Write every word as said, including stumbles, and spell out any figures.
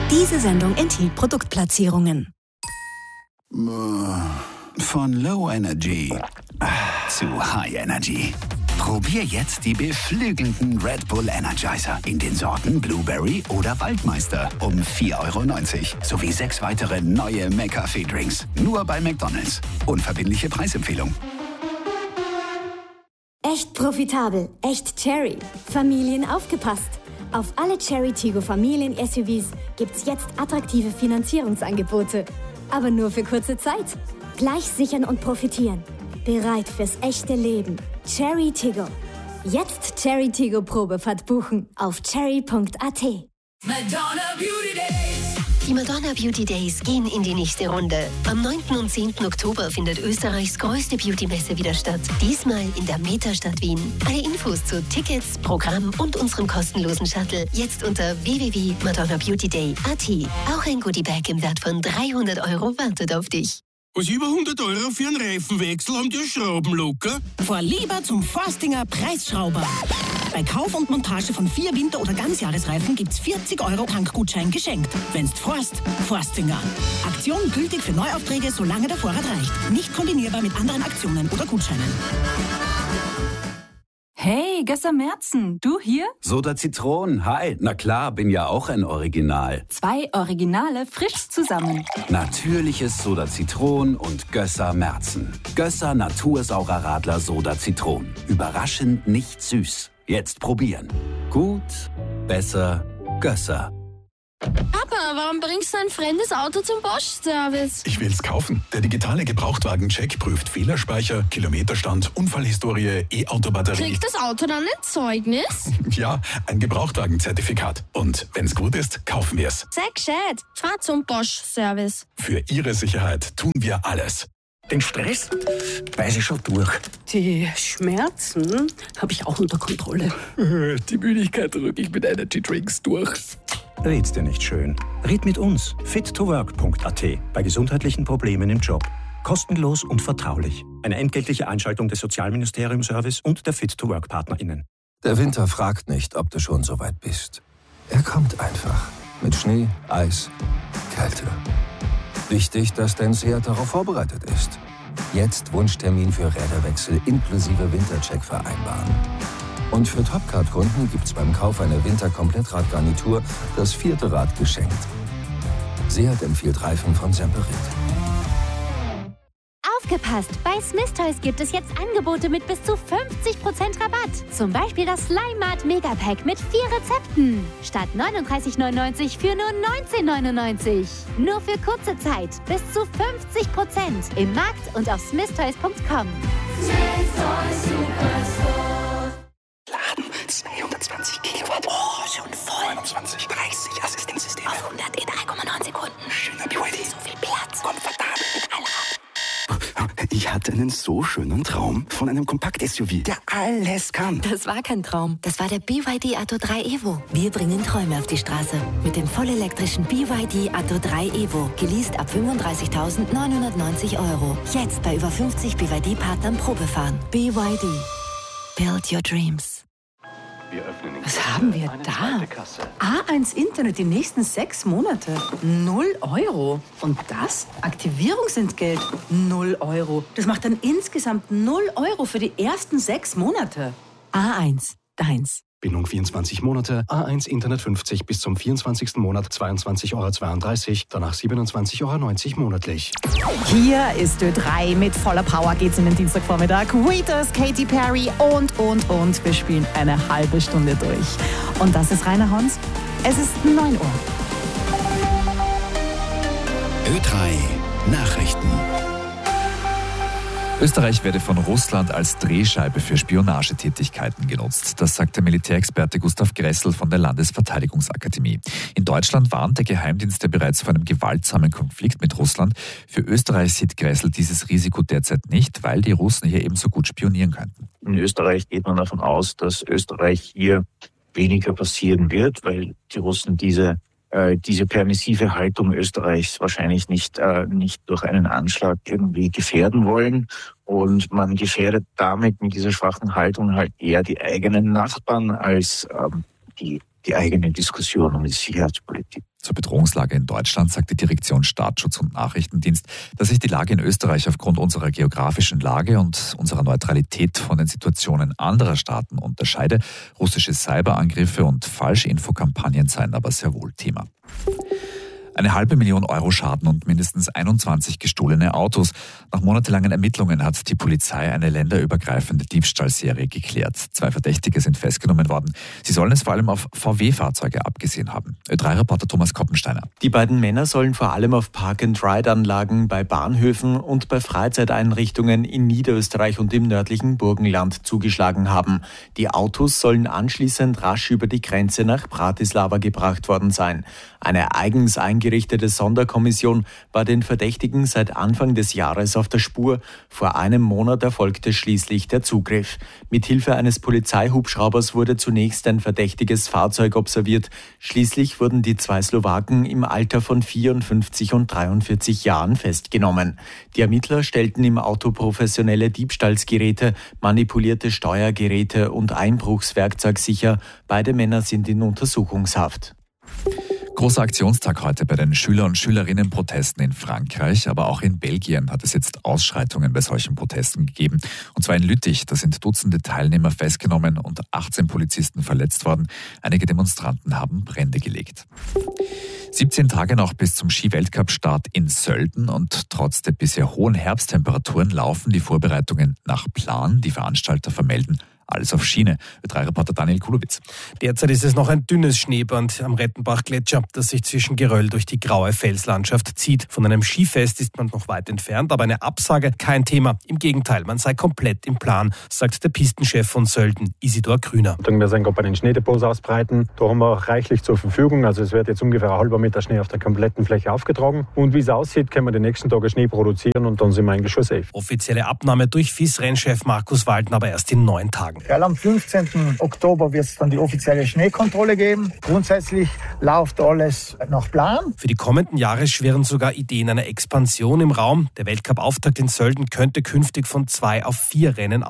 Diese Sendung enthielt Produktplatzierungen. Von Low Energy zu High Energy. Probier jetzt die beflügelnden Red Bull Energizer in den Sorten Blueberry oder Waldmeister um vier Euro neunzig sowie sechs weitere neue McCafé-Drinks. Nur bei McDonald's. Unverbindliche Preisempfehlung. Echt profitabel, echt Cherry. Familien aufgepasst. Auf alle Cherry Tiggo Familien-S U Vs gibt's jetzt attraktive Finanzierungsangebote. Aber nur für kurze Zeit. Gleich sichern und profitieren. Bereit fürs echte Leben. Cherry Tiggo. Jetzt Cherry Tiggo Probefahrt buchen auf cherry punkt a t. Madonna Beauty Days. Die Madonna Beauty Days gehen in die nächste Runde. Am neunten und zehnten Oktober findet Österreichs größte Beauty-Messe wieder statt. Diesmal in der Metastadt Wien. Alle Infos zu Tickets, Programm und unserem kostenlosen Shuttle jetzt unter w w w punkt madonna beauty day punkt a t. Auch ein Goodiebag im Wert von dreihundert Euro wartet auf dich. Was über hundert Euro für einen Reifenwechsel haben die Schrauben locker? Fahr lieber zum Forstinger Preisschrauber. Bei Kauf und Montage von vier Winter- oder Ganzjahresreifen gibt's vierzig Euro Tankgutschein geschenkt. Wenn's forst, Forstinger. Aktion gültig für Neuaufträge, solange der Vorrat reicht. Nicht kombinierbar mit anderen Aktionen oder Gutscheinen. Hey, Gösser Merzen, du hier? Soda Zitronen, hi. Na klar, bin ja auch ein Original. Zwei Originale frisch zusammen. Natürliches Soda Zitronen und Gösser Merzen. Gösser Natursaurer Radler Soda Zitronen. Überraschend nicht süß. Jetzt probieren. Gut, besser, Gösser. Papa, warum bringst du ein fremdes Auto zum Bosch-Service? Ich will's kaufen. Der digitale Gebrauchtwagen-Check prüft Fehlerspeicher, Kilometerstand, Unfallhistorie, E-Auto-Batterie. Kriegt das Auto dann ein Zeugnis? Ja, ein Gebrauchtwagen-Zertifikat. Und wenn's gut ist, kaufen wir's. Sei gescheit. Fahr zum Bosch-Service. Für Ihre Sicherheit tun wir alles. Den Stress weiß ich schon durch. Die Schmerzen habe ich auch unter Kontrolle. Die Müdigkeit drücke ich mit Energy Drinks durch. Red's dir nicht schön. Red mit uns. fit to work punkt a t. Bei gesundheitlichen Problemen im Job. Kostenlos und vertraulich. Eine entgeltliche Einschaltung des Sozialministerium-Service und der Fit-to-Work-PartnerInnen. Der Winter fragt nicht, ob du schon so weit bist. Er kommt einfach. Mit Schnee, Eis, Kälte. Wichtig, dass dein Seat darauf vorbereitet ist. Jetzt Wunschtermin für Räderwechsel inklusive Wintercheck vereinbaren. Und für Topcard-Kunden gibt's beim Kauf einer Winter-Komplettradgarnitur das vierte Rad geschenkt. Seat empfiehlt Reifen von Semperit. Aufgepasst! Bei Smith Toys gibt es jetzt Angebote mit bis zu fünfzig Prozent Rabatt. Zum Beispiel das Slime Mart Megapack mit vier Rezepten. Statt neununddreißig neunundneunzig für nur neunzehn neunundneunzig. Nur für kurze Zeit. Bis zu fünfzig Prozent. Im Markt und auf smith toys punkt com. Smith Toys Superstore. Laden zweihundertzwanzig Kilowatt. Oh, schon voll. neunundzwanzig, dreißig Assistenzsysteme. Auf hundert in drei Komma neun Sekunden. Schöner B Y D. So viel Platz. Komfortabel mit Allrad. Ich hatte einen so schönen Traum von einem Kompakt-S U V, der alles kann. Das war kein Traum. Das war der B Y D Atto drei Evo. Wir bringen Träume auf die Straße. Mit dem vollelektrischen B Y D Atto drei Evo. Geleast ab fünfunddreißigtausendneunhundertneunzig Euro. Jetzt bei über fünfzig B Y D-Partnern Probefahren. B Y D. Build your dreams. Was haben wir da? A eins Internet die nächsten sechs Monate. Null Euro. Und das? Aktivierungsentgelt. Null Euro. Das macht dann insgesamt null Euro für die ersten sechs Monate. A eins. Deins. Bindung vierundzwanzig Monate, A eins Internet fünfzig bis zum vierundzwanzigsten Monat zweiundzwanzig Euro zweiunddreißig, danach siebenundzwanzig Euro neunzig monatlich. Hier ist Ö drei, mit voller Power geht's in den Dienstagvormittag. Wheatus, Katy Perry und, und, und. Wir spielen eine halbe Stunde durch. Und das ist Rainer Hans. Es ist neun Uhr. Ö drei Nachrichten. Österreich werde von Russland als Drehscheibe für Spionagetätigkeiten genutzt. Das sagt der Militärexperte Gustav Gressel von der Landesverteidigungsakademie. In Deutschland warnt der Geheimdienst ja bereits vor einem gewaltsamen Konflikt mit Russland. Für Österreich sieht Gressel dieses Risiko derzeit nicht, weil die Russen hier ebenso gut spionieren könnten. In Österreich geht man davon aus, dass Österreich hier weniger passieren wird, weil die Russen diese diese permissive Haltung Österreichs wahrscheinlich nicht äh, nicht durch einen Anschlag irgendwie gefährden wollen. Und man gefährdet damit mit dieser schwachen Haltung halt eher die eigenen Nachbarn als ähm, die die eigene Diskussion um die Sicherheitspolitik. Zur Bedrohungslage in Deutschland sagt die Direktion Staatsschutz und Nachrichtendienst, dass sich die Lage in Österreich aufgrund unserer geografischen Lage und unserer Neutralität von den Situationen anderer Staaten unterscheide. Russische Cyberangriffe und Falschinfokampagnen seien aber sehr wohl Thema. Eine halbe Million Euro Schaden und mindestens einundzwanzig gestohlene Autos. Nach monatelangen Ermittlungen hat die Polizei eine länderübergreifende Diebstahlserie geklärt. Zwei Verdächtige sind festgenommen worden. Sie sollen es vor allem auf V W-Fahrzeuge abgesehen haben. Ö drei Reporter Thomas Koppensteiner. Die beiden Männer sollen vor allem auf Park-and-Ride-Anlagen bei Bahnhöfen und bei Freizeiteinrichtungen in Niederösterreich und im nördlichen Burgenland zugeschlagen haben. Die Autos sollen anschließend rasch über die Grenze nach Bratislava gebracht worden sein. Eine eigens eingerichtete Sonderkommission war den Verdächtigen seit Anfang des Jahres auf der Spur. Vor einem Monat erfolgte schließlich der Zugriff. Mithilfe eines Polizeihubschraubers wurde zunächst ein verdächtiges Fahrzeug observiert. Schließlich wurden die zwei Slowaken im Alter von vierundfünfzig und dreiundvierzig Jahren festgenommen. Die Ermittler stellten im Auto professionelle Diebstahlsgeräte, manipulierte Steuergeräte und Einbruchswerkzeug sicher. Beide Männer sind in Untersuchungshaft. Großer Aktionstag heute bei den Schüler- und Schülerinnenprotesten in Frankreich, aber auch in Belgien hat es jetzt Ausschreitungen bei solchen Protesten gegeben. Und zwar in Lüttich, da sind Dutzende Teilnehmer festgenommen und achtzehn Polizisten verletzt worden. Einige Demonstranten haben Brände gelegt. siebzehn Tage noch bis zum Ski-Weltcup-Start in Sölden und trotz der bisher hohen Herbsttemperaturen laufen die Vorbereitungen nach Plan. Die Veranstalter vermelden alles auf Schiene. Ö drei Reporter Daniel Kulowitz. Derzeit ist es noch ein dünnes Schneeband am Rettenbach-Gletscher, das sich zwischen Geröll durch die graue Felslandschaft zieht. Von einem Skifest ist man noch weit entfernt, aber eine Absage kein Thema. Im Gegenteil, man sei komplett im Plan, sagt der Pistenchef von Sölden, Isidor Grüner. Wir sind gerade bei den Schneedepots ausbreiten. Da haben wir auch reichlich zur Verfügung. Also es wird jetzt ungefähr ein halber Meter Schnee auf der kompletten Fläche aufgetragen. Und wie es aussieht, können wir die nächsten Tage Schnee produzieren und dann sind wir eigentlich schon safe. Offizielle Abnahme durch F I S-Rennchef Markus Waldner aber erst in neun Tagen. Ja, am fünfzehnten Oktober wird es dann die offizielle Schneekontrolle geben. Grundsätzlich läuft alles nach Plan. Für die kommenden Jahre schwirren sogar Ideen einer Expansion im Raum. Der Weltcup-Auftakt in Sölden könnte künftig von zwei auf vier Rennen